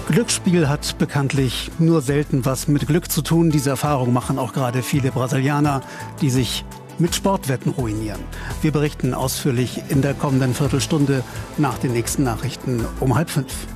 Glücksspiel hat bekanntlich nur selten was mit Glück zu tun. Diese Erfahrung machen auch gerade viele Brasilianer, die sich mit Sportwetten ruinieren. Wir berichten ausführlich in der kommenden Viertelstunde nach den nächsten Nachrichten um 4:30.